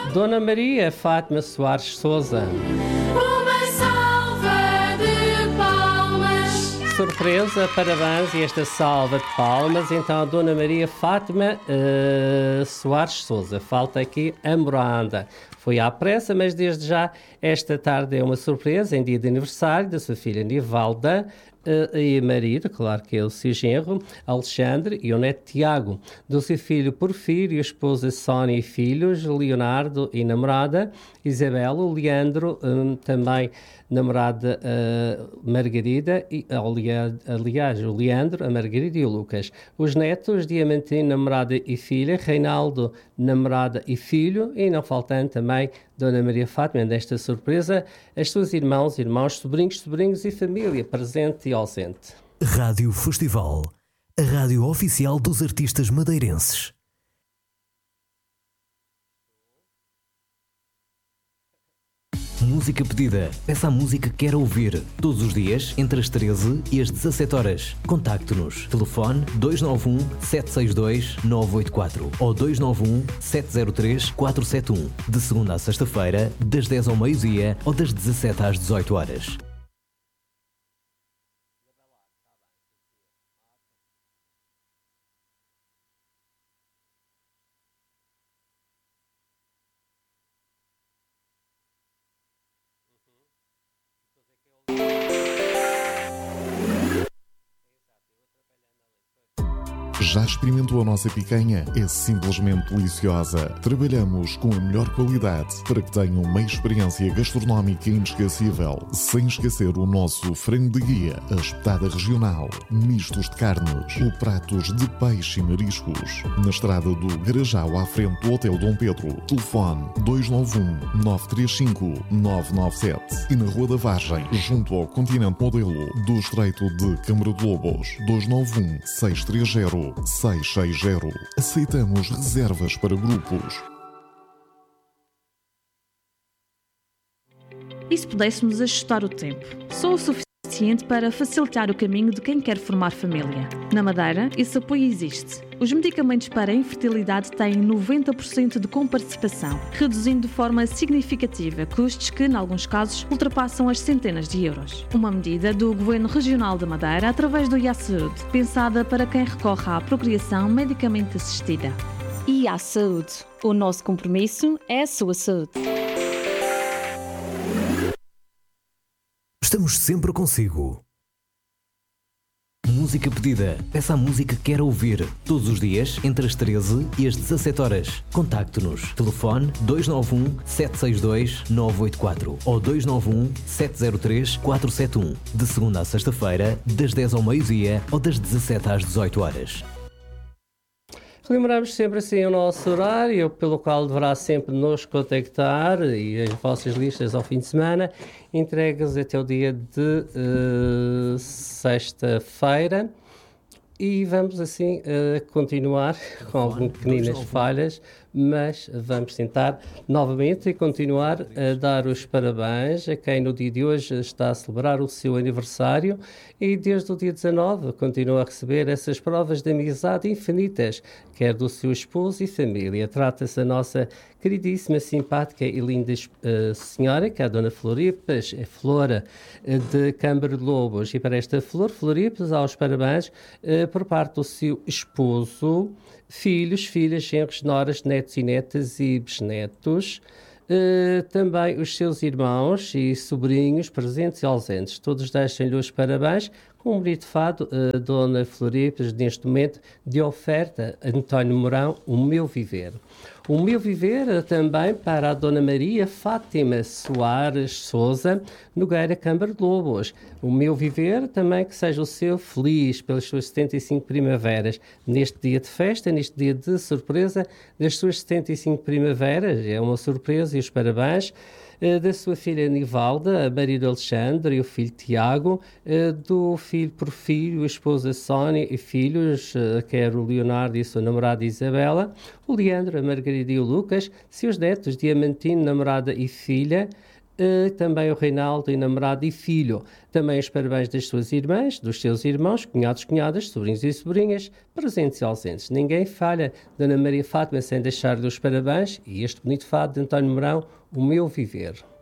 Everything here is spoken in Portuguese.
Dona Maria Fátima Soares Souza. Uma salva de palmas. Surpresa, parabéns e esta salva de palmas. Então, a Dona Maria Fátima Soares Souza. Falta aqui a morada. Foi à pressa, mas desde já esta tarde é uma surpresa, em dia de aniversário da sua filha Nivalda e marido, claro que é o seu genro, Alexandre, e o neto Tiago, do seu filho Porfírio, esposa Sónia e filhos, Leonardo e namorada Isabela, o Leandro, também namorada Margarida, e, aliás, o Leandro, a Margarida e o Lucas. Os netos, Diamantino, namorada e filha, Reinaldo, namorada e filho, e não faltando também Dona Maria Fátima, desta surpresa, as suas irmãos, sobrinhos e família, presente e ausente. Rádio Festival, a rádio oficial dos artistas madeirenses. Música pedida. Peça a música que quer ouvir. Todos os dias, entre as 13 e as 17 horas. Contacte-nos. Telefone 291-762-984 ou 291-703-471. De segunda à sexta-feira, das 10 ao meio-dia ou das 17 às 18 horas. Já experimentou a nossa picanha? É simplesmente deliciosa. Trabalhamos com a melhor qualidade para que tenham uma experiência gastronómica inesquecível. Sem esquecer o nosso frango de guia, a espetada regional, mistos de carnes ou pratos de peixe e mariscos. Na estrada do Garajal, à frente do Hotel Dom Pedro. Telefone 291-935-997. E na Rua da Vargem, junto ao Continente Modelo do Estreito de Câmara de Lobos. 291-630-660. Aceitamos reservas para grupos. E se pudéssemos ajustar o tempo? Só o suficiente para facilitar o caminho de quem quer formar família. Na Madeira, esse apoio existe. Os medicamentos para a infertilidade têm 90% de comparticipação, reduzindo de forma significativa custos que, em alguns casos, ultrapassam as centenas de euros. Uma medida do Governo Regional da Madeira através do IA Saúde, pensada para quem recorre à procriação medicamente assistida. IA Saúde. O nosso compromisso é a sua saúde. Estamos sempre consigo. Música pedida. Peça a música que quer ouvir. Todos os dias, entre as 13 e as 17 horas. Contacte-nos. Telefone 291-762-984 ou 291-703-471. De segunda à sexta-feira, das 10 ao meio-dia ou das 17 às 18 horas. Lembramos sempre assim o nosso horário, pelo qual deverá sempre nos contactar, e as vossas listas ao fim de semana, entregas até o dia de sexta-feira. E vamos assim continuar com algumas pequenas falhas, mas vamos tentar novamente e continuar a dar os parabéns a quem no dia de hoje está a celebrar o seu aniversário e desde o dia 19 continua a receber essas provas de amizade infinitas, quer do seu esposo e família. Trata-se da nossa queridíssima, simpática e linda senhora, que é a Dona Floripas, é Flora de Câmara de Lobos. E para esta Floripas, aos parabéns por parte do seu esposo, filhos, filhas, genros, noras, netos e netas e bisnetos, também os seus irmãos e sobrinhos presentes e ausentes. Todos deixam-lhe os parabéns com um bonito fado, Dona Floripas, neste momento de oferta, António Mourão, O Meu Viver. O Meu Viver também para a Dona Maria Fátima Soares Souza Nogueira, Câmara de Lobos. O Meu Viver também que seja o seu feliz pelas suas 75 primaveras. Neste dia de festa, neste dia de surpresa das suas 75 primaveras. É uma surpresa e os parabéns da sua filha Nivalda, a marido Alexandre e o filho Tiago, do filho Porfírio, a esposa Sónia e filhos, quer o Leonardo e a sua namorada Isabela, o Leandro, a Margarida e o Lucas, seus netos Diamantino, namorada e filha, também o Reinaldo, e namorado e filho. Também os parabéns das suas irmãs, dos seus irmãos, cunhados, cunhadas, sobrinhos e sobrinhas, presentes e ausentes. Ninguém falha. Dona Maria Fátima, sem deixar-lhe os parabéns, e este bonito fado de António Mourão, O Meu Viver.